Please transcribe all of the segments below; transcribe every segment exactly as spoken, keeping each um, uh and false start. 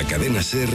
Cadena SER,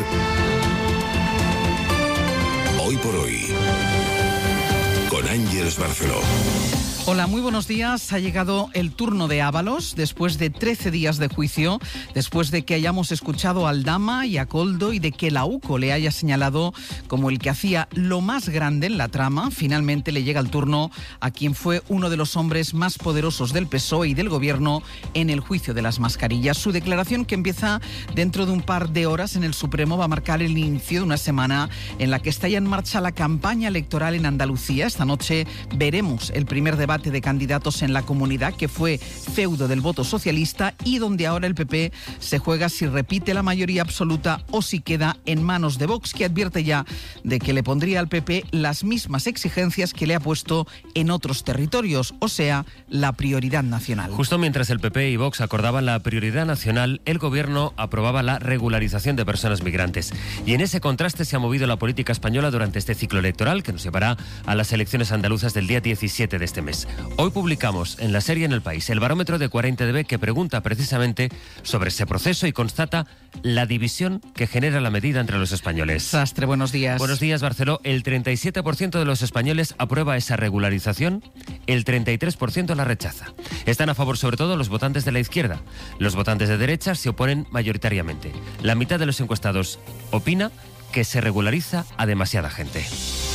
Hoy por Hoy, con Ángeles Barceló. Hola, muy buenos días. Ha llegado el turno de Ábalos después de trece días de juicio, después de que hayamos escuchado a Aldama y a Koldo y de que la UCO le haya señalado como el que hacía lo más grande en la trama. Finalmente le llega el turno a quien fue uno de los hombres más poderosos del P S O E y del Gobierno en el juicio de las mascarillas. Su declaración, que empieza dentro de un par de horas en el Supremo, va a marcar el inicio de una semana en la que está ya en marcha la campaña electoral en Andalucía. Esta noche veremos el primer debate de candidatos en la comunidad, que fue feudo del voto socialista y donde ahora el P P se juega si repite la mayoría absoluta o si queda en manos de Vox, que advierte ya de que le pondría al P P las mismas exigencias que le ha puesto en otros territorios, o sea, la prioridad nacional. Justo mientras el P P y Vox acordaban la prioridad nacional, el Gobierno aprobaba la regularización de personas migrantes. Y en ese contraste se ha movido la política española durante este ciclo electoral que nos llevará a las elecciones andaluzas del día diecisiete de este mes. Hoy publicamos en la serie En el País el barómetro de cuarenta D B, que pregunta precisamente sobre ese proceso y constata la división que genera la medida entre los españoles. Sastre, buenos días. Buenos días, Barceló. El treinta y siete por ciento de los españoles aprueba esa regularización, el treinta y tres por ciento la rechaza. Están a favor sobre todo los votantes de la izquierda. Los votantes de derecha se oponen mayoritariamente. La mitad de los encuestados opina que se regulariza a demasiada gente.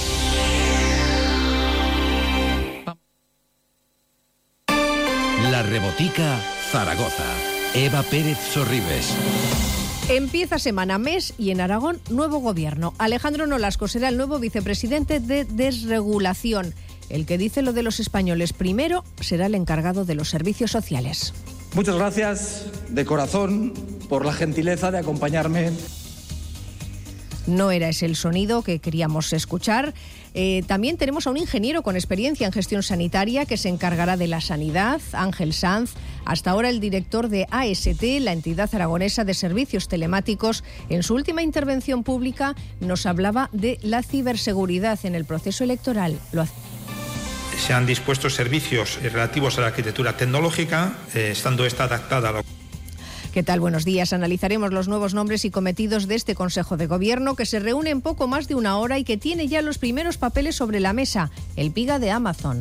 La Rebotica, Zaragoza. Eva Pérez Sorribes. Empieza semana, mes y en Aragón nuevo gobierno. Alejandro Nolasco será el nuevo vicepresidente de Desregulación. El que dice lo de los españoles primero será el encargado de los servicios sociales. Muchas gracias de corazón por la gentileza de acompañarme. No era ese el sonido que queríamos escuchar. Eh, también tenemos a un ingeniero con experiencia en gestión sanitaria que se encargará de la sanidad, Ángel Sanz, hasta ahora el director de A S T, la entidad aragonesa de servicios telemáticos. En su última intervención pública nos hablaba de la ciberseguridad en el proceso electoral. Lo hace. Se han dispuesto servicios relativos a la arquitectura tecnológica, eh, estando esta adaptada a la... ¿Qué tal? Buenos días. Analizaremos los nuevos nombres y cometidos de este Consejo de Gobierno, que se reúne en poco más de una hora y que tiene ya los primeros papeles sobre la mesa. El Piga de Amazon.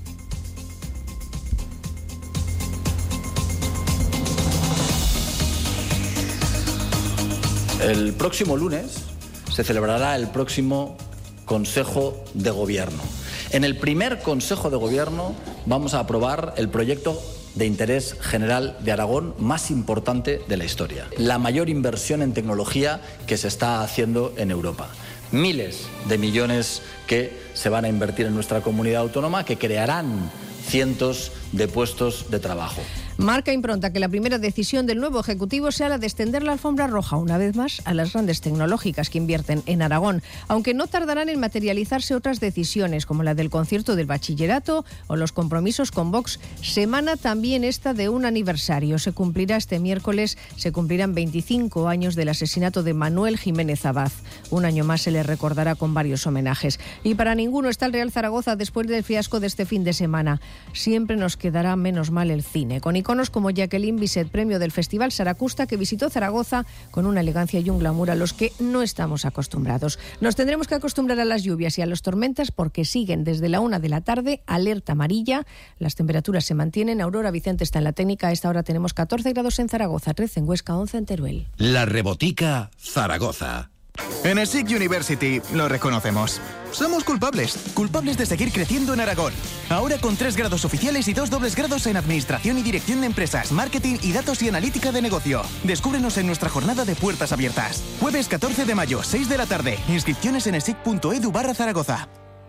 El próximo lunes se celebrará el próximo Consejo de Gobierno. En el primer Consejo de Gobierno vamos a aprobar el proyecto de interés general de Aragón más importante de la historia. La mayor inversión en tecnología que se está haciendo en Europa. Miles de millones que se van a invertir en nuestra comunidad autónoma, que crearán cientos de puestos de trabajo. Marca impronta que la primera decisión del nuevo Ejecutivo sea la de extender la alfombra roja una vez más a las grandes tecnológicas que invierten en Aragón, aunque no tardarán en materializarse otras decisiones como la del concierto del bachillerato o los compromisos con Vox. Semana también esta de un aniversario. Se cumplirá este miércoles, se cumplirán veinticinco años del asesinato de Manuel Jiménez Abad. Un año más se le recordará con varios homenajes. Y para ninguno está el Real Zaragoza después del fiasco de este fin de semana. Siempre nos quedará menos mal el cine, con iconos como Jacqueline Bisset, premio del Festival Saracusta, que visitó Zaragoza con una elegancia y un glamour a los que no estamos acostumbrados. Nos tendremos que acostumbrar a las lluvias y a las tormentas porque siguen desde la una de la tarde, alerta amarilla. Las temperaturas se mantienen. Aurora Vicente está en la técnica. A esta hora tenemos catorce grados en Zaragoza, trece en Huesca, once en Teruel. La Rebotica, Zaragoza. En E S I C University lo reconocemos. Somos culpables, culpables de seguir creciendo en Aragón. Ahora con tres grados oficiales y dos dobles grados en Administración y Dirección de Empresas, Marketing y Datos y Analítica de Negocio. Descúbrenos en nuestra jornada de puertas abiertas. Jueves catorce de mayo, seis de la tarde. Inscripciones en esic punto edu barra Zaragoza.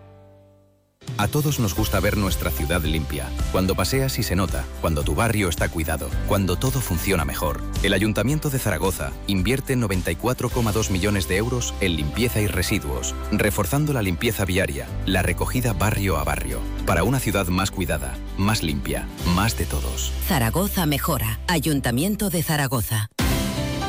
A todos nos gusta ver nuestra ciudad limpia. Cuando paseas y se nota, cuando tu barrio está cuidado, cuando todo funciona mejor. El Ayuntamiento de Zaragoza invierte noventa y cuatro coma dos millones de euros en limpieza y residuos, reforzando la limpieza viaria, la recogida barrio a barrio, para una ciudad más cuidada, más limpia, más de todos. Zaragoza mejora. Ayuntamiento de Zaragoza.